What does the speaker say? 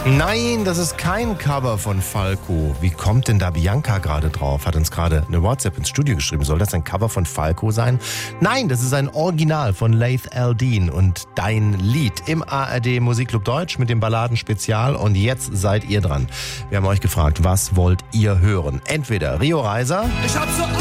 Nein, das ist kein Cover von Falco. Wie kommt denn da Bianca gerade drauf? Hat uns gerade eine WhatsApp ins Studio geschrieben. Soll das ein Cover von Falco sein? Nein, das ist ein Original von Laith Al-Deen und Dein Lied im ARD Musikclub Deutsch mit dem Balladenspezial. Und jetzt seid ihr dran. Wir haben euch gefragt, was wollt ihr hören? Entweder Rio Reiser... Ich hab so